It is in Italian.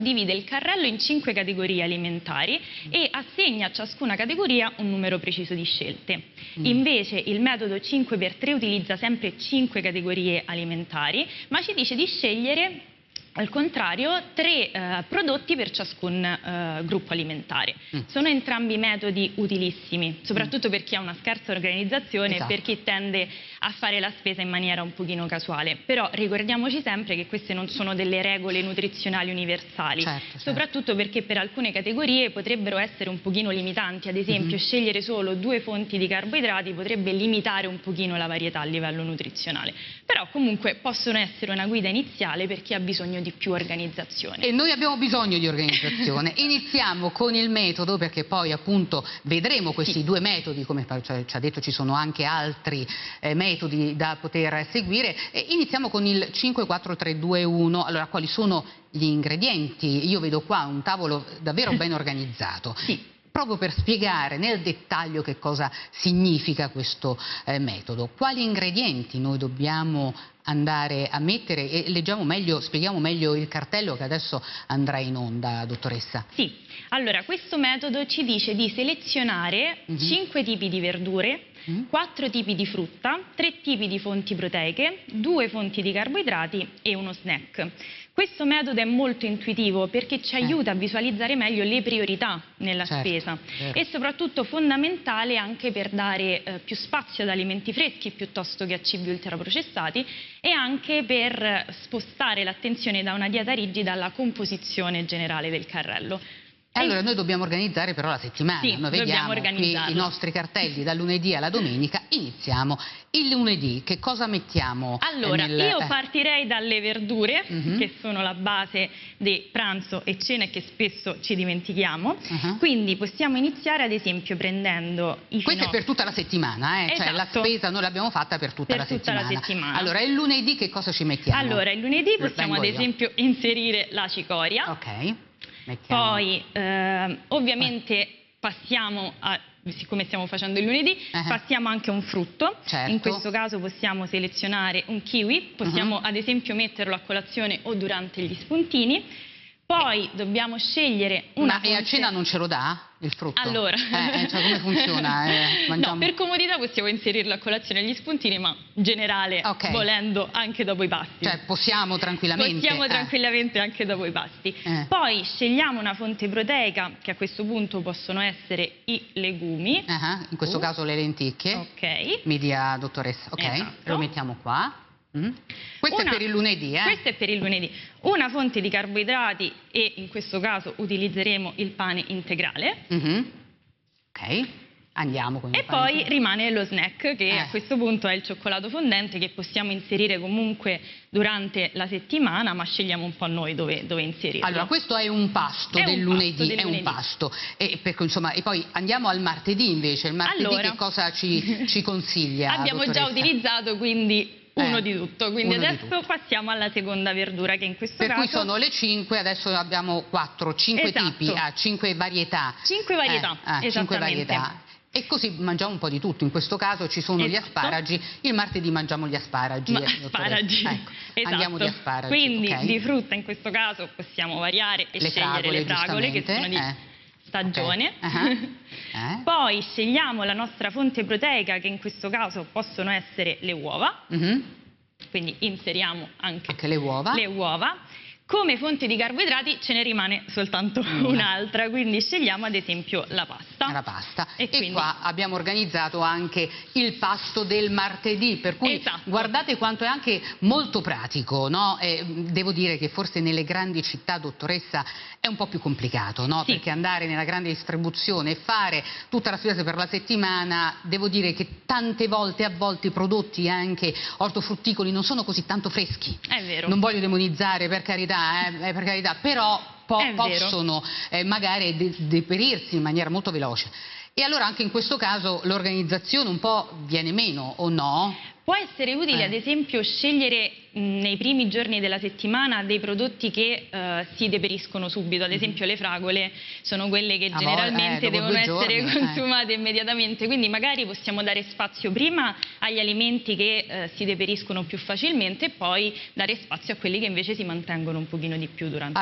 divide il carrello in 5 categorie alimentari e assegna a ciascuna categoria un numero preciso di scelte. Invece il metodo 5x3 utilizza sempre 5 categorie alimentari, ma ci dice di scegliere al contrario 3 prodotti per ciascun gruppo alimentare. Sono entrambi metodi utilissimi, soprattutto per chi ha una scarsa organizzazione e per chi tende a fare la spesa in maniera un pochino casuale. Però ricordiamoci sempre che queste non sono delle regole nutrizionali universali, soprattutto perché per alcune categorie potrebbero essere un pochino limitanti. Ad esempio scegliere solo 2 fonti di carboidrati potrebbe limitare un pochino la varietà a livello nutrizionale. Però comunque possono essere una guida iniziale per chi ha bisogno di più organizzazione. E noi abbiamo bisogno di organizzazione. Iniziamo con il metodo, perché poi appunto vedremo questi 2 metodi, come ci ha detto ci sono anche altri metodi da poter seguire. Iniziamo con il 5-4-3-2-1. Allora, quali sono gli ingredienti? Io vedo qua un tavolo davvero ben organizzato. Proprio per spiegare nel dettaglio che cosa significa questo metodo. Quali ingredienti noi dobbiamo andare a mettere e spieghiamo meglio il cartello che adesso andrà in onda, dottoressa. Sì, allora questo metodo ci dice di selezionare 5 tipi di verdure, 4 tipi di frutta, 3 tipi di fonti proteiche, 2 fonti di carboidrati e uno snack. Questo metodo è molto intuitivo perché ci aiuta a visualizzare meglio le priorità nella spesa e soprattutto fondamentale anche per dare più spazio ad alimenti freschi piuttosto che a cibi ultraprocessati e anche per spostare l'attenzione da una dieta rigida alla composizione generale del carrello. Allora noi dobbiamo organizzare però la settimana, noi vediamo qui i nostri cartelli dal lunedì alla domenica. Iniziamo il lunedì, che cosa mettiamo? Allora io partirei dalle verdure che sono la base di pranzo e cena e che spesso ci dimentichiamo, quindi possiamo iniziare ad esempio prendendo i Questo è per tutta la settimana, cioè la spesa noi l'abbiamo fatta per tutta la settimana. Allora il lunedì che cosa ci mettiamo? Allora il lunedì possiamo ad esempio inserire la cicoria. Poi ovviamente passiamo a, siccome stiamo facendo il lunedì, passiamo anche a un frutto. In questo caso possiamo selezionare un kiwi, possiamo ad esempio metterlo a colazione o durante gli spuntini. Poi dobbiamo scegliere una fonte... E a cena non ce lo dà il frutto? Allora... cioè come funziona? No, per comodità possiamo inserirlo a colazione agli spuntini, ma in generale, volendo, anche dopo i pasti. Cioè possiamo tranquillamente? Possiamo tranquillamente anche dopo i pasti. Poi scegliamo una fonte proteica, che a questo punto possono essere i legumi. In questo caso le lenticchie. Mi dia, dottoressa. Lo mettiamo qua. Questo è per il lunedì, Questo è per il lunedì. Una fonte di carboidrati e in questo caso utilizzeremo il pane integrale. Andiamo con il e poi rimane lo snack, che a questo punto è il cioccolato fondente, che possiamo inserire comunque durante la settimana, ma scegliamo un po' noi dove inserirlo. Allora, questo è un pasto del lunedì, è un pasto. E poi andiamo al martedì invece. Il martedì che cosa ci consiglia? Abbiamo già utilizzato, quindi uno di tutto, quindi adesso passiamo alla seconda verdura, che in questo caso... Per cui sono le 5, adesso abbiamo 5 tipi, 5 varietà. 5 varietà, esattamente. 5 varietà. E così mangiamo un po' di tutto. In questo caso ci sono gli asparagi, il martedì mangiamo gli asparagi. Andiamo di asparagi. Quindi di frutta in questo caso possiamo variare e scegliere le fragole, che sono di stagione. Poi scegliamo la nostra fonte proteica, che in questo caso possono essere le uova, quindi inseriamo anche le uova. Come fonte di carboidrati ce ne rimane soltanto un'altra, quindi scegliamo ad esempio la pasta. E qua abbiamo organizzato anche il pasto del martedì, per cui guardate quanto è anche molto pratico, no? Devo dire che forse nelle grandi città, dottoressa, è un po' più complicato, no? Perché andare nella grande distribuzione e fare tutta la spesa per la settimana, devo dire che tante volte, a volte i prodotti anche ortofrutticoli non sono così tanto freschi. È vero. Non voglio demonizzare, per carità, però possono magari deperirsi in maniera molto veloce. E allora anche in questo caso l'organizzazione un po' viene meno, o no? Può essere utile ad esempio scegliere nei primi giorni della settimana dei prodotti che si deperiscono subito. Ad esempio le fragole sono quelle che generalmente devono essere consumate immediatamente, quindi magari possiamo dare spazio prima agli alimenti che si deperiscono più facilmente e poi dare spazio a quelli che invece si mantengono un pochino di più durante